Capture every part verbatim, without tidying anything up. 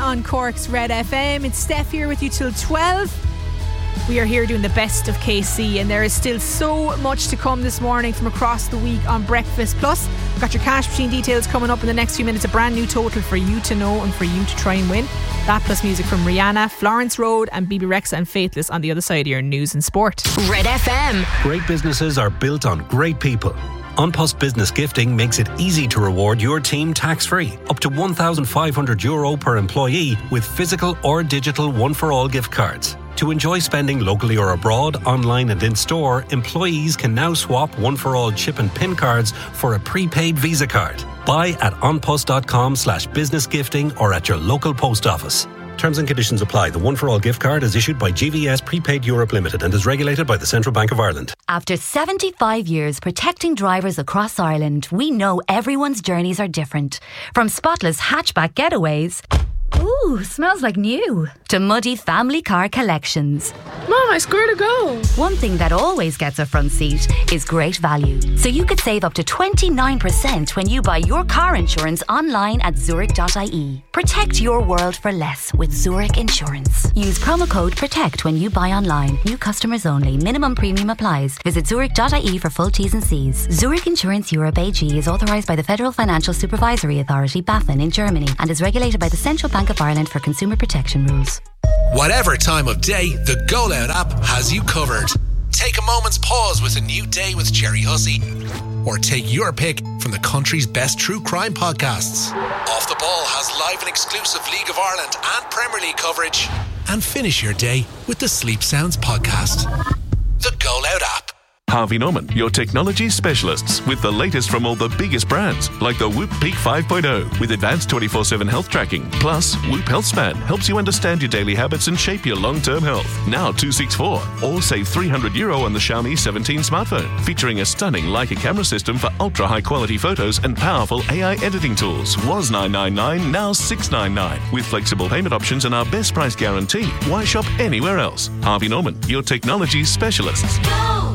on Cork's Red F M. It's Steph here with you till twelve. We are here doing the best of K C, and there is still so much to come this morning from across the week on Breakfast. Plus, we've got your cash machine details coming up in the next few minutes. A brand new total for you to know and for you to try and win. That plus music from Rihanna, Florence Road and B B Rexa and Faithless on the other side of your news and sport. Red F M. Great businesses are built on great people. An Post Business Gifting makes it easy to reward your team tax-free. Up to one thousand five hundred euro per employee with physical or digital one-for-all gift cards. To enjoy spending locally or abroad, online and in-store, employees can now swap one-for-all chip and PIN cards for a prepaid Visa card. Buy at onpost.com slash business gifting or at your local post office. Terms and conditions apply. The one-for-all gift card is issued by G V S Prepaid Europe Limited and is regulated by the Central Bank of Ireland. After seventy-five years protecting drivers across Ireland, we know everyone's journeys are different. From spotless hatchback getaways, ooh, smells like new, to muddy family car collections. Mom, I scored a goal. One thing that always gets a front seat is great value. So you could save up to twenty-nine percent when you buy your car insurance online at zurich dot I E. Protect your world for less with Zurich Insurance. Use promo code PROTECT when you buy online. New customers only. Minimum premium applies. Visit zurich dot I E for full T's and C's. Zurich Insurance Europe A G is authorised by the Federal Financial Supervisory Authority, BaFin, in Germany and is regulated by the Central Bank of Ireland for consumer protection rules. Whatever time of day, the Go Loud app has you covered. Take a moment's pause with a new day with Jerry Hussey. Or take your pick from the country's best true crime podcasts. Off the Ball has live and exclusive League of Ireland and Premier League coverage. And finish your day with the Sleep Sounds podcast. The Go Loud app. Harvey Norman, your technology specialists with the latest from all the biggest brands, like the Whoop Peak five point oh with advanced twenty-four seven health tracking. Plus, Whoop HealthSpan helps you understand your daily habits and shape your long-term health. Now two sixty-four, or save three hundred euro on the Xiaomi seventeen smartphone, featuring a stunning Leica camera system for ultra-high quality photos and powerful A I editing tools. Was nine ninety-nine, now six ninety-nine. With flexible payment options and our best price guarantee. Why shop anywhere else? Harvey Norman, your technology specialists. Go!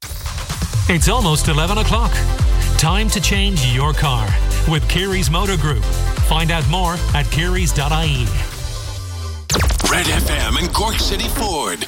It's almost eleven o'clock. Time to change your car with Kerry's Motor Group. Find out more at kerrys dot I E. Red F M and Cork City Ford.